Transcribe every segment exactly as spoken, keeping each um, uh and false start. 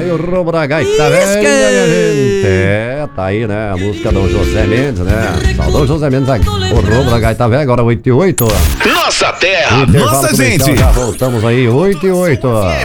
e o Roubo da Gaita Velha, minha gente. É, tá aí, né? A música do José Mendes, né? Saudou José Mendes aqui. O Roubo da Gaita Velha, agora oito e oito. Nossa terra, nossa gente. Já voltamos aí, oito e oito.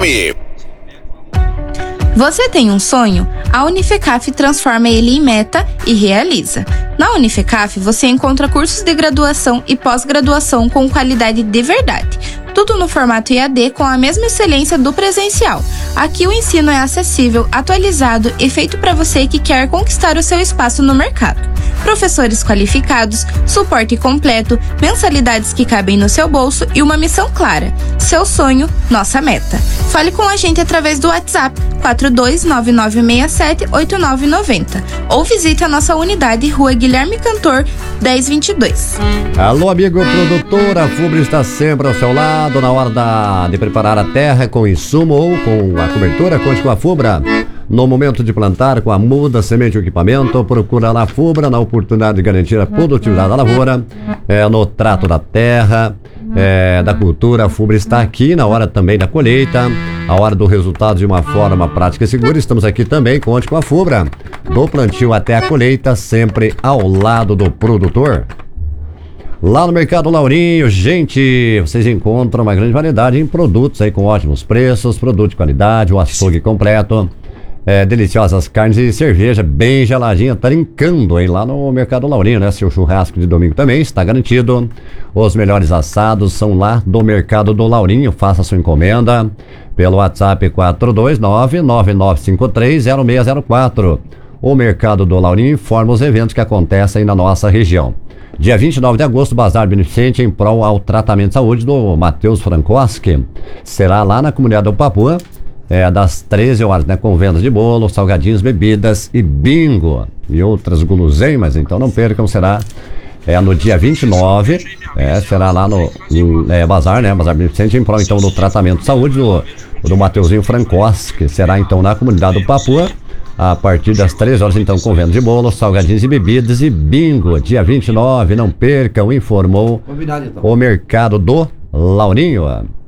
Você tem um sonho? A Unifecaf transforma ele em meta e realiza. Na Unifecaf, você encontra cursos de graduação e pós-graduação com qualidade de verdade. Tudo no formato E A D com a mesma excelência do presencial. Aqui o ensino é acessível, atualizado e feito para você que quer conquistar o seu espaço no mercado. Professores qualificados, suporte completo, mensalidades que cabem no seu bolso e uma missão clara. Seu sonho, nossa meta. Fale com a gente através do WhatsApp quatro dois nove nove seis sete oito nove nove zero ou visite a nossa unidade Rua Guilherme Cantor dez vinte e dois. Alô, amigo produtor, a Fubra está sempre ao seu lado na hora da, de preparar a terra com insumo ou com a cobertura. Conte com a Fubra. No momento de plantar, com a muda, semente e equipamento, procura na Fubra na oportunidade de garantir a produtividade da lavoura, é, no trato da terra, é, da cultura. A Fubra está aqui na hora também da colheita, a hora do resultado de uma forma prática e segura. Estamos aqui também, conte com a Fubra, do plantio até a colheita, sempre ao lado do produtor. Lá no Mercado Laurinho, gente, vocês encontram uma grande variedade em produtos aí com ótimos preços, produto de qualidade, o açougue completo. É, deliciosas carnes e cerveja bem geladinha, trincando aí lá no Mercado Laurinho, né? Seu churrasco de domingo também está garantido. Os melhores assados são lá do Mercado do Laurinho. Faça sua encomenda pelo WhatsApp quatro dois nove nove nove cinco três zero seis zero quatro. O Mercado do Laurinho informa os eventos que acontecem na nossa região. Dia vinte e nove de agosto, Bazar Beneficente em prol ao tratamento de saúde do Matheus Francoski. Será lá na comunidade do Papua. É, das treze horas, né? Com vendas de bolo, salgadinhos, bebidas e bingo e outras guloseimas. Então não percam, será é, no dia vinte e nove, é, será lá no, no é, Bazar, né? Bazar Beneficente em prol então do tratamento de saúde do, do Mateuzinho Francoski. Será então na comunidade do Papua, a partir das treze horas, então com vendas de bolo, salgadinhos e bebidas e bingo. Dia vinte e nove, não percam, informou o Mercado do Laurinho.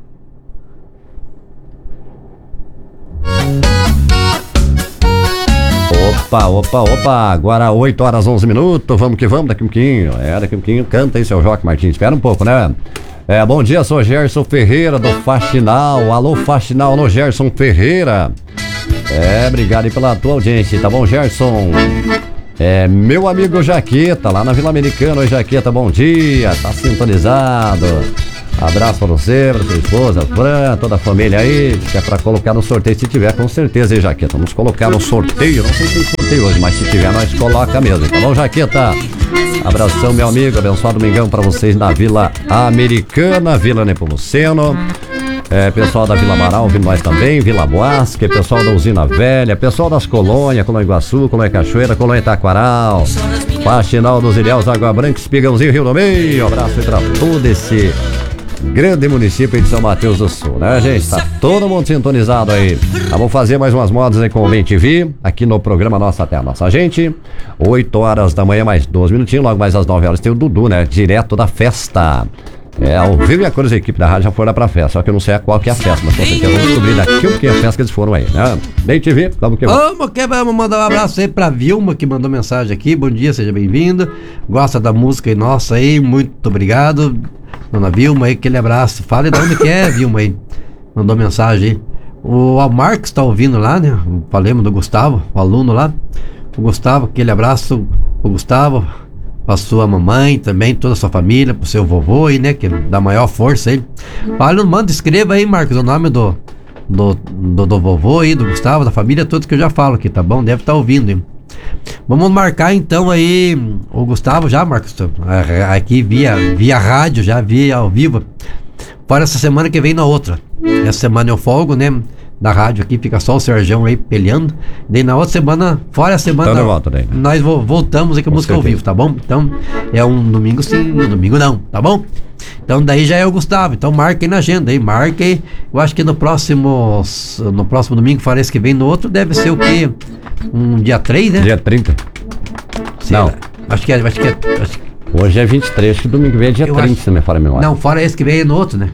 Opa, opa, opa, agora oito horas onze minutos, vamos que vamos, daqui um pouquinho, é, daqui um pouquinho, canta aí, seu Joque Martins, espera um pouco, né? É, bom dia, sou Gerson Ferreira do Faxinal, alô Faxinal no Gerson Ferreira. É, obrigado aí pela tua audiência, tá bom, Gerson? É, meu amigo Jaqueta, lá na Vila Americana, oi Jaqueta, bom dia, tá sintonizado. Abraço pra você, pra sua esposa, Fran, toda a família aí, que é pra colocar no sorteio, se tiver, com certeza, hein, Jaqueta? Vamos colocar no sorteio, não sei se tem sorteio hoje, mas se tiver, nós coloca mesmo, tá bom, Jaqueta? Abração, meu amigo, abençoado domingão pra vocês na Vila Americana, Vila Nepomuceno, é, pessoal da Vila Amaral ouvindo nós também, Vila Boasque, pessoal da Usina Velha, pessoal das colônias, Colônia Iguaçu, Colônia Cachoeira, Colônia Taquaral, Faxinal dos Ilhéus, Água Branca, Espigãozinho, Rio do Meio, abraço aí pra todo esse grande município de São Mateus do Sul, né, gente? Tá todo mundo sintonizado aí. Vamos fazer mais umas modas aí com o Bem T V, aqui no programa Nossa Terra, Nossa Gente. oito horas da manhã, mais doze minutinhos, logo mais às nove horas tem o Dudu, né? Direto da festa. É, ao vivo e a cores da equipe da rádio já foram pra festa, só que eu não sei qual que é a festa, mas com certeza vamos descobrir daqui o que é a festa que eles foram aí, né? Bem T V, vamos que vamos. Vamos que vamos mandar um abraço aí pra Vilma, que mandou mensagem aqui, bom dia, seja bem-vindo, gosta da música aí nossa aí, muito obrigado. Dona Vilma aí, aquele abraço. Fale de onde que é, Vilma aí. Mandou mensagem aí. O Marcos tá ouvindo lá, né? Falemos do Gustavo, o aluno lá. O Gustavo, aquele abraço. O Gustavo, a sua mamãe também, toda a sua família, pro seu vovô aí, né? Que dá maior força aí. Fala, manda, escreva aí, Marcos, o nome do, do, do, do vovô aí, do Gustavo, da família toda que eu já falo aqui, tá bom? Deve estar tá ouvindo aí. Vamos marcar então aí o Gustavo já, Marcos, aqui via, via rádio, já via ao vivo, para essa semana que vem na outra. Essa semana eu folgo, né? Da rádio aqui, fica só o Serjão aí peleando. Daí na outra semana, fora a semana, então volta, daí, né? Nós vo- voltamos aí com a música certeza. Ao vivo, tá bom? Então é um domingo sim, um domingo não, tá bom? Então daí já é o Gustavo, então marque aí na agenda aí, marque aí. Eu acho que no próximo no próximo domingo, parece que vem no outro, deve ser o quê? Um dia três, né? Dia trinta. Sei, não. Acho que é, acho que é. Acho... Hoje é vinte e três, acho que domingo que vem é dia eu trinta, acho... se não me fala a memória. Não, fora esse que vem é no outro, né?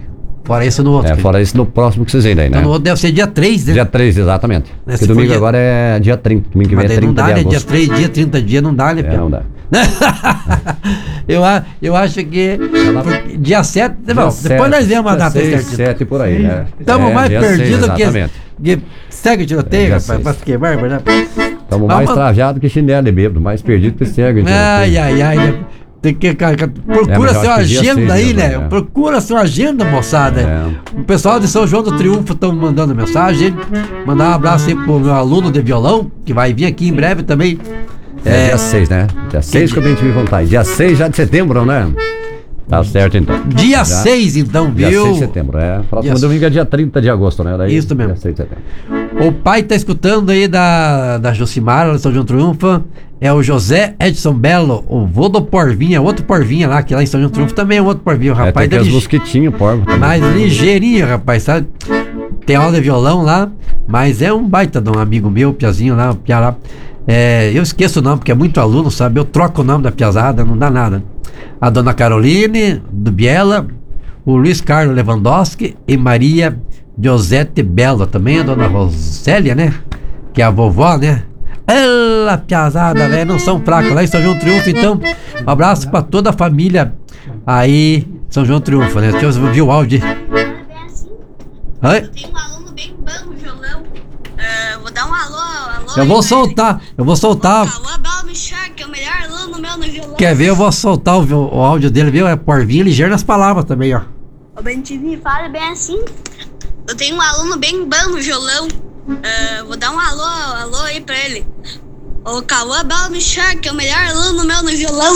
Fora isso no outro. É, fora isso no próximo que vocês ainda aí, né? Então no outro deve ser dia três, né? Dia três, exatamente. Né, Porque se domingo for dia- agora é dia trinta. Domingo que vem Mas é daí não trinta dá, de né? Dia agosto. três dias, trinta dias, não dá, né, É, Pedro? não dá. eu, a- eu acho que Ela- por- dia sete, Dia bom, sete, depois nós vemos a dia data seis, certinha. sete por aí, né? Estamos É, mais dia seis, perdidos que, exatamente. que segue o tiroteio, É, dia rapaz, seis. pra se queimar, né? Estamos Ah, mais mas- trajados que chinelo e bêbado, mais perdido que cego. então, Ai, assim. ai, ai, né? Tem que, cara, cara, É, procura mas eu sua acho que dia agenda seis aí, mesmo, né? né? Procura sua agenda, moçada. É. O pessoal de São João do Triunfo estão mandando mensagem. Mandar um abraço aí pro meu aluno de violão, que vai vir aqui em breve também. É, dia seis, né? Dia seis que eu bem te vi voltar. Dia seis já de setembro, né? Tá certo, então. Dia Já- seis, então, Dia viu? seis de setembro, é. Próximo Dia- domingo é dia trinta de agosto, né? Daí, Isso mesmo. Dia seis de setembro. O pai tá escutando aí da, da Josimara, lá de São João do Triunfo. É o José Edson Belo, o vô do Porvinha, outro Porvinha lá, que lá em São João do Triunfo também é outro Porvinho, o É, rapaz tem aqueles dele. mosquitinhos, porco. também. Mais ligeirinho, rapaz, sabe? Tem aula de violão lá, mas é um baita de um amigo meu, o Piazinho lá, o Pia lá. É, eu esqueço o nome, porque é muito aluno, sabe? Eu troco o nome da Piazada, não dá nada. A dona Caroline, do Biela, o Luiz Carlos Lewandowski e Maria Josete Belo, também a dona Rosélia, né? Que é a vovó, né? Ela, Piazada, velho, não são fracos lá em São João do Triunfo, então, um abraço pra toda a família aí, São João do Triunfo, né? Deixa eu ver o áudio. Oi? Tem um aluno bem bom no violão. Ah, vou dar um alô, alô. Eu vou soltar, eu vou soltar. Alô, Bel Michar, que é o melhor aluno meu no violão. Quer ver? Eu vou soltar o, o áudio dele, viu? É porvinho ligeiro nas palavras também, ó. O Ben T V fala bem assim. Eu tenho um aluno bem bom no violão. Ah, vou dar um alô, alô aí pra ele. O Cauã Bel Michar, que é o melhor aluno meu no violão.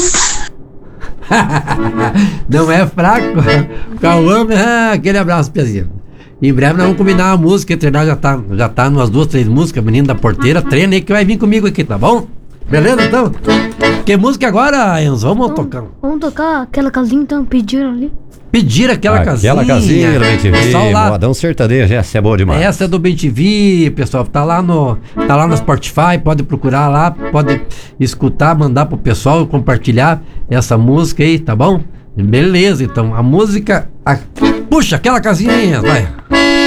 Não é fraco. Cauã, ah, aquele abraço, Piazinho. Em breve nós vamos combinar a música, treinar já tá, já tá umas duas, três músicas, menino da porteira, treina aí que vai vir comigo aqui, tá bom? Beleza, então? Que música agora, Enzo? Vamos tocar. Vamos tocar aquela casinha então pediram ali. Pedir aquela casinha. Aquela casinha do Bem T V, Pessoal lá, modão sertanejo, essa é boa demais. essa é do Bem T V, pessoal, tá lá no tá lá no Spotify, pode procurar lá, pode escutar, mandar pro pessoal, compartilhar essa música aí, tá bom? Beleza, então, a música, a- puxa aquela casinha aí, vai.